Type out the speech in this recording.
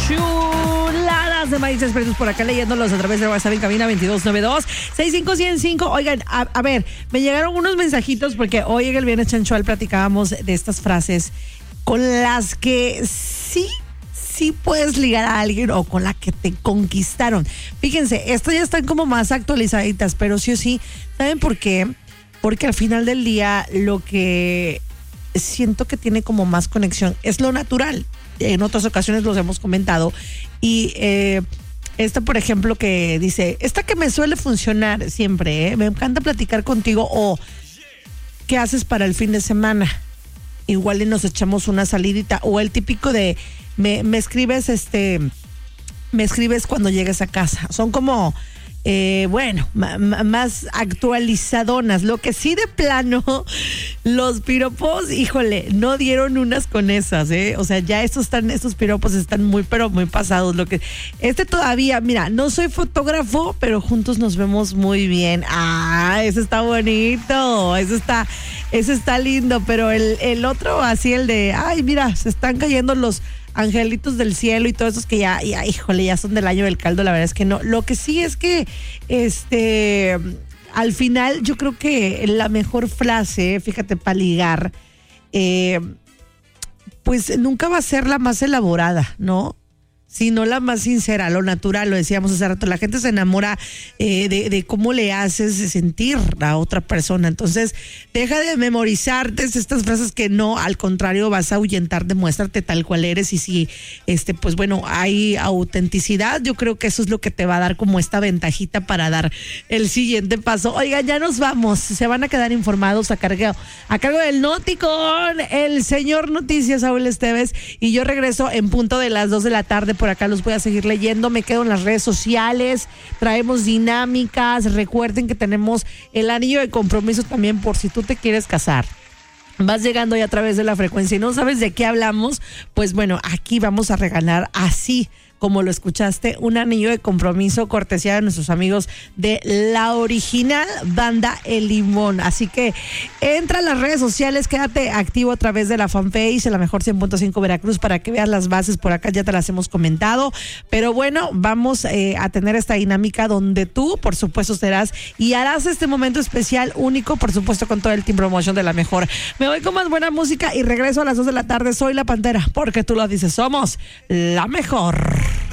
chuladas de Maíz Expresos por acá leyéndolos a través de WhatsApp en cabina 2292-65105. Oigan, a ver, me llegaron unos mensajitos porque hoy en el Viernes Chanchual platicábamos de estas frases con las que sí puedes ligar a alguien o con la que te conquistaron. Fíjense, estas ya están como más actualizaditas, pero sí o sí, ¿saben por qué? Porque al final del día lo que siento que tiene como más conexión es lo natural. En otras ocasiones los hemos comentado. Y esta, por ejemplo, que dice, esta que me suele funcionar siempre, me encanta platicar contigo, o ¿qué haces para el fin de semana? Igual y nos echamos una salidita, o el típico de me escribes me escribes cuando llegues a casa. Son como más actualizadonas. Lo que sí de plano, los piropos, híjole, no dieron unas con esas, o sea, ya estos piropos están muy, pero muy pasados. Lo que todavía, mira, no soy fotógrafo, pero juntos nos vemos muy bien. Ese está bonito, ese está lindo, pero el otro, así el de, ay, mira, se están cayendo los angelitos del cielo y todos esos que ya, híjole, ya son del año del caldo. La verdad es que no. Lo que sí es que al final yo creo que la mejor frase, fíjate, para ligar, pues nunca va a ser la más elaborada, ¿no? Sino la más sincera, lo natural. Lo decíamos hace rato, la gente se enamora de cómo le haces sentir a otra persona. Entonces, deja de memorizarte estas frases que no, al contrario, vas a ahuyentar, demuéstrate tal cual eres. Y si, pues bueno, hay autenticidad, yo creo que eso es lo que te va a dar como esta ventajita para dar el siguiente paso. Oigan, ya nos vamos, se van a quedar informados a cargo del Noti con el señor Noticias, Saúl Esteves, y yo regreso en punto de las 2 de la tarde. Por acá los voy a seguir leyendo, me quedo en las redes sociales, traemos dinámicas. Recuerden que tenemos el anillo de compromiso también por si tú te quieres casar. Vas llegando ya a través de la frecuencia y no sabes de qué hablamos, pues bueno, aquí vamos a regalar, así como lo escuchaste, un anillo de compromiso cortesía de nuestros amigos de La Original Banda El Limón. Así que entra a las redes sociales, quédate activo a través de la fanpage, la mejor 100.5 Veracruz, para que veas las bases. Por acá ya te las hemos comentado, pero bueno, vamos a tener esta dinámica donde tú, por supuesto, serás y harás este momento especial, único, por supuesto, con todo el team promotion de la mejor. Me voy con más buena música y regreso a las 2 de la tarde. Soy La Pantera, porque tú lo dices, somos la mejor.